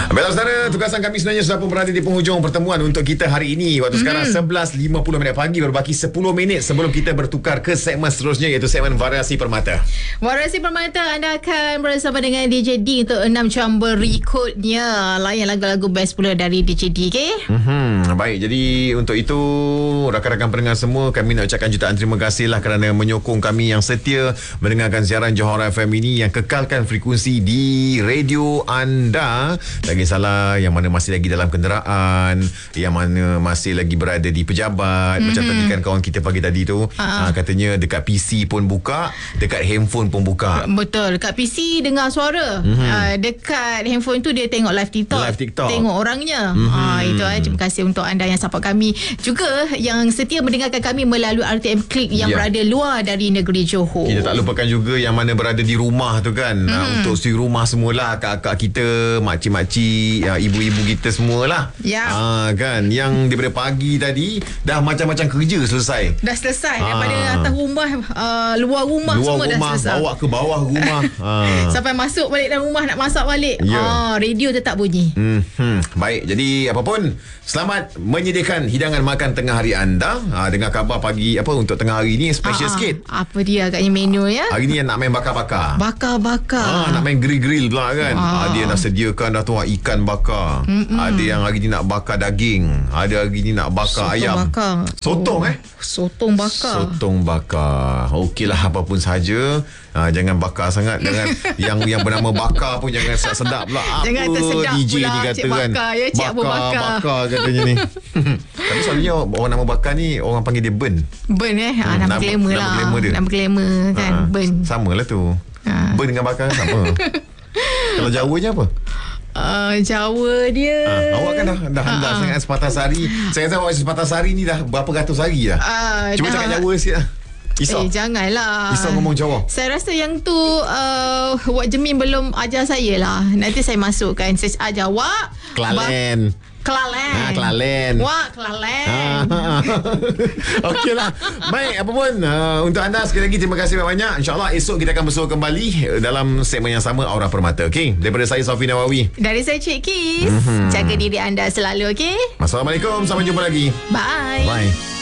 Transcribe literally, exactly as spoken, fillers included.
Baiklah saudara, tugasan kami sebenarnya sudah pun berada di penghujung pertemuan untuk kita hari ini. Waktu mm-hmm. sekarang sebelas lima puluh minit pagi, berbaki sepuluh minit sebelum kita bertukar ke segmen seterusnya, iaitu segmen Variasi Permata. Variasi Permata, anda akan bersama dengan D J D untuk enam jam berikutnya. Layan lagu-lagu best pula dari D J D, okay? Mm-hmm. Baik, jadi untuk itu rakan-rakan pendengar semua, kami nak ucapkan jutaan terima kasih lah kerana menyokong kami yang setia mendengarkan siaran Johor F M ini, yang kekalkan frekuensi di radio anda. Tak kisahlah yang mana masih lagi dalam kenderaan, yang mana masih lagi berada di pejabat. Mm-hmm. Macam tadi kan kawan kita pagi tadi tu, uh-huh. uh, katanya dekat P C pun buka, dekat handphone pun buka. Betul, dekat P C dengar suara, mm-hmm. uh, dekat handphone tu dia tengok live TikTok, live TikTok. tengok orangnya. Mm-hmm. uh, Itu eh, terima kasih untuk anda yang support kami, juga yang setia mendengarkan kami melalui R T M Click yang yeah. berada luar dari negeri Johor. Kita tak lupakan juga yang mana berada di rumah tu kan. Mm-hmm. uh, Untuk si rumah semualah, kakak-kakak kita, makcik-makcik, ya, ibu-ibu kita semualah. Ya. Yeah. Uh, kan, yang daripada pagi tadi dah macam-macam kerja selesai. Dah selesai daripada uh. atas rumah, uh, luar rumah luar semua rumah, dah selesai. Bawa ke bawah rumah. uh. Sampai masuk balik dalam rumah nak masak balik. Yeah. Uh, radio tetap bunyi. Hmm, baik, jadi apapun, selamat menyediakan hidangan makan tengah hari anda. Uh, dengar khabar pagi apa untuk tengah hari ni special uh, sikit. Apa dia agaknya menu ya? Hari ni yang nak main bakar-bakar. Bakar-bakar. Ah, nak main grill-grill pula kan. Ah. Ada yang nak sediakan dah tu ikan bakar. Mm-mm. Ada yang hari ni nak bakar daging. Ada hari ni nak bakar Sotong ayam. Bakar. Sotong oh. eh? Sotong bakar. Sotong bakar. Okeylah, apapun saja. Ah, jangan bakar sangat. Jangan yang yang bernama bakar pun jangan sedap pula. Jangan apa tersedap D J pula, ni kata Cik kan. Bakar, ya, Cik Abu Bakar. Bakar katanya ni. Tapi selalunya orang nama bakar ni orang panggil dia Burn. Burn eh? Hmm, ha, nama glamour lah. Nama glamour dia. Nama glamour kan. Ha, Burn. Sama lah tu. Ha. Burn dengan bakar sama. Kalau Jawanya apa? Uh, Jawa dia. Ha, awak kan dah dah hantar uh, sangat sepatah sehari. Saya rasa awak sepatah sehari ni dah berapa ratus hari dah. Uh, Cuba dah. Cakap Jawa sikit lah. Isau. Eh, janganlah. Isau ngomong Jawa. Saya rasa yang tu uh, Wak Jemin belum ajar saya lah. Nanti saya masukkan. Saya ajar Wak Kelalen. Kelalen. Ha, Kelalen. Wak Kelalen. Ha. Okeylah. Baik, apa pun uh, untuk anda sekali lagi terima kasih banyak. InsyaAllah esok kita akan bersua kembali dalam segmen yang sama, Aura Permata. Okey. Daripada saya Sofi Nawawi. Dari saya Cik Kis. Mm-hmm. Jaga diri anda selalu, okey? Assalamualaikum. Sampai jumpa lagi. Bye. Bye.